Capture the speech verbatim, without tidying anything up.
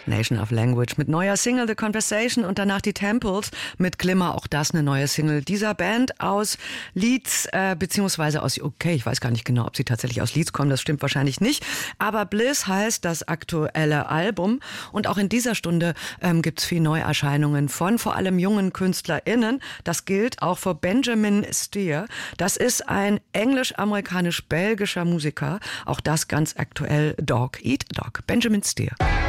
Nation of Language mit neuer Single The Conversation und danach die Temples mit Glimmer, auch das eine neue Single dieser Band aus Leeds, äh, beziehungsweise aus U K. Ich weiß gar nicht genau, ob sie tatsächlich aus Leeds kommen, das stimmt wahrscheinlich nicht. Aber Bliss heißt das aktuelle Album und auch in dieser Stunde ähm, gibt's viel Neuerscheinungen von vor allem jungen KünstlerInnen. Das gilt auch für Benjamin Steer. Das ist ein englisch-amerikanisch-belgischer Musiker. Auch das ganz aktuell Dog Eat Dog. Benjamin Steer.